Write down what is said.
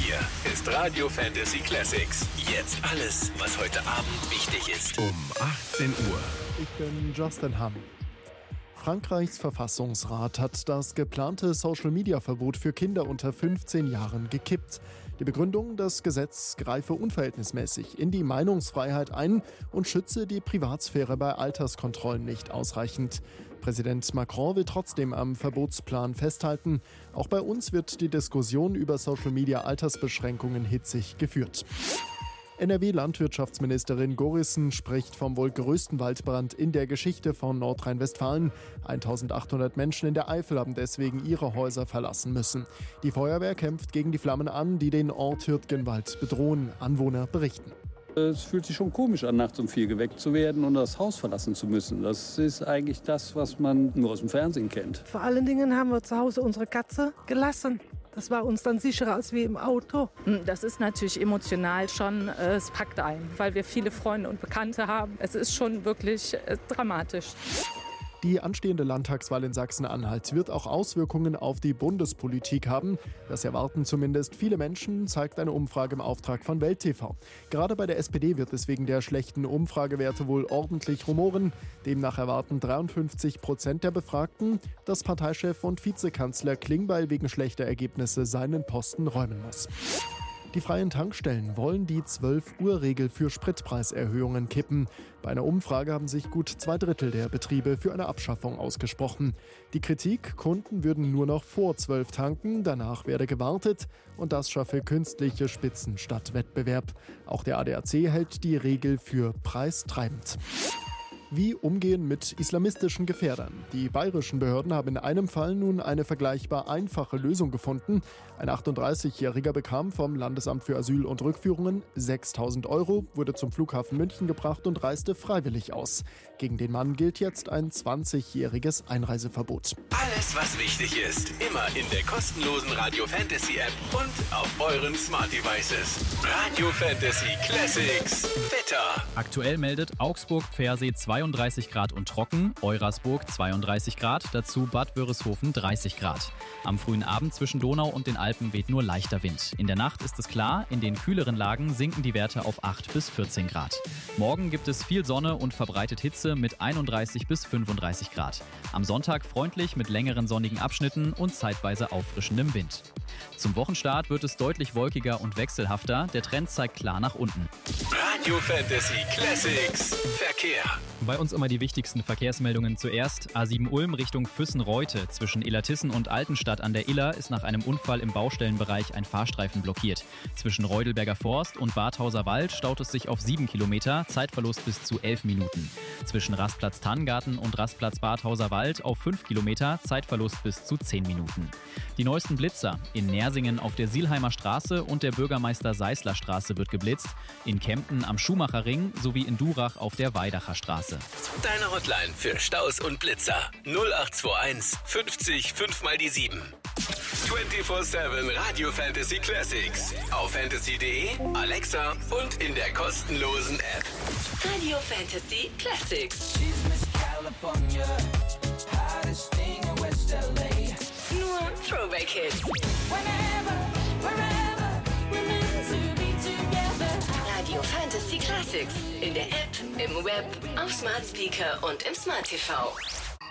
hier ist Radio Fantasy Classics. Jetzt alles, was heute Abend wichtig ist. Um 18 Uhr. Ich bin Justin Hamm. Frankreichs Verfassungsrat hat das geplante Social-Media-Verbot für Kinder unter 15 Jahren gekippt. Die Begründung, das Gesetz greife unverhältnismäßig in die Meinungsfreiheit ein und schütze die Privatsphäre bei Alterskontrollen nicht ausreichend. Präsident Macron will trotzdem am Verbotsplan festhalten. Auch bei uns wird die Diskussion über Social-Media-Altersbeschränkungen hitzig geführt. NRW-Landwirtschaftsministerin Gorissen spricht vom wohl größten Waldbrand in der Geschichte von Nordrhein-Westfalen. 1800 Menschen in der Eifel haben deswegen ihre Häuser verlassen müssen. Die Feuerwehr kämpft gegen die Flammen an, die den Ort Hürtgenwald bedrohen. Anwohner berichten. Es fühlt sich schon komisch an, nachts um 4 geweckt zu werden und das Haus verlassen zu müssen. Das ist eigentlich das, was man nur aus dem Fernsehen kennt. Vor allen Dingen haben wir zu Hause unsere Katze gelassen. Das war uns dann sicherer als wie im Auto. Das ist natürlich emotional schon, es packt ein, weil wir viele Freunde und Bekannte haben. Es ist schon wirklich dramatisch. Die anstehende Landtagswahl in Sachsen-Anhalt wird auch Auswirkungen auf die Bundespolitik haben. Das erwarten zumindest viele Menschen, zeigt eine Umfrage im Auftrag von Welt TV. Gerade bei der SPD wird es wegen der schlechten Umfragewerte wohl ordentlich rumoren. Demnach erwarten 53% der Befragten, dass Parteichef und Vizekanzler Klingbeil wegen schlechter Ergebnisse seinen Posten räumen muss. Die freien Tankstellen wollen die 12-Uhr-Regel für Spritpreiserhöhungen kippen. Bei einer Umfrage haben sich gut 2/3 der Betriebe für eine Abschaffung ausgesprochen. Die Kritik, Kunden würden nur noch vor 12 tanken, danach werde gewartet und das schaffe künstliche Spitzen statt Wettbewerb. Auch der ADAC hält die Regel für preistreibend. Wie umgehen mit islamistischen Gefährdern? Die bayerischen Behörden haben in einem Fall nun eine vergleichbar einfache Lösung gefunden. Ein 38-Jähriger bekam vom Landesamt für Asyl und Rückführungen 6.000 €, wurde zum Flughafen München gebracht und reiste freiwillig aus. Gegen den Mann gilt jetzt ein 20-jähriges Einreiseverbot. Alles, was wichtig ist, immer in der kostenlosen Radio Fantasy App und auf euren Smart Devices. Radio Fantasy Classics Wetter. Aktuell meldet Augsburg Pfersee 32 Grad und trocken, Eurasburg 32 Grad, dazu Bad Wörishofen 30 Grad. Am frühen Abend zwischen Donau und den Alpen weht nur leichter Wind. In der Nacht ist es klar, in den kühleren Lagen sinken die Werte auf 8 bis 14 Grad. Morgen gibt es viel Sonne und verbreitet Hitze mit 31 bis 35 Grad. Am Sonntag freundlich mit längeren sonnigen Abschnitten und zeitweise auffrischendem Wind. Zum Wochenstart wird es deutlich wolkiger und wechselhafter. Der Trend zeigt klar nach unten. Radio Fantasy Classics Verkehr. Bei uns immer die wichtigsten Verkehrsmeldungen zuerst. A7 Ulm Richtung Füssen-Reute. Zwischen Illertissen und Altenstadt an der Iller ist nach einem Unfall im Baustellenbereich ein Fahrstreifen blockiert. Zwischen Reudelberger Forst und Badhauser Wald staut es sich auf 7 Kilometer, Zeitverlust bis zu 11 Minuten. Zwischen Rastplatz Tanngarten und Rastplatz Badhauser Wald auf 5 Kilometer, Zeitverlust bis zu 10 Minuten. Die neuesten Blitzer. In Nersingen auf der Sielheimer Straße und der Bürgermeister-Seißler Straße wird geblitzt. In Kempten am Schumacherring sowie in Durach auf der Weidacher Straße. Deine Hotline für Staus und Blitzer 0821 50 5 mal die 7. 24/7 Radio Fantasy Classics. Auf fantasy.de, Alexa und in der kostenlosen App. Radio Fantasy Classics. Nur Throwback Hits. Radio Fantasy Classics. In der App, im Web, auf Smart Speaker und im Smart TV.